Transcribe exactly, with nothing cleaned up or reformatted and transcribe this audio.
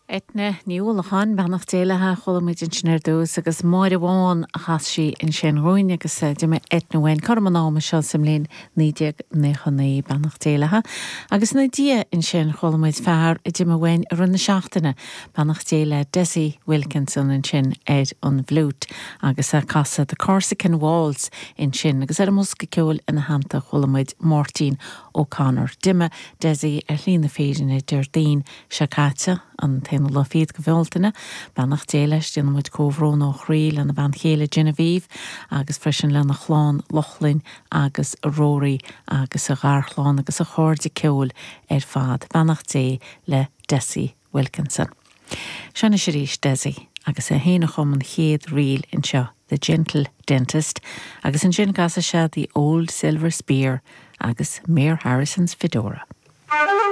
Etne níolachan bannach déilethe cholamid in sin dús agus máir bháin a chas si in sin roiine agus de me etnhain carmanáma seo sem líon nídeag néchaní bannach déilethe agus na dia in sin cholamid fear i d bhain runna seachtainna bannach déile Desi Wilkinson in sin ed an bhlút agus a casa de Corsican Walls in sin agus ar a musca ceúil in hananta cholamid Martin O'Connor. Dime Desi ar lína féidirna Deirdín Shakata an téanna le fiad go bhiltainna bannach déileis déanna muid cóhrón ó chríl an na ban chéile Genevieve agus freisin le na chláán Lochlin agus Rory agus a gharchláán agus a chóirde ceúil ar fad bannach dé le Desi Wilkinson. Seanna sé rís Desi agus a héana chum an chéad riil in seo The Gentle Dentist agus an sin gasa se The Old Silver Spear agus Mayor Harrison's Fedora.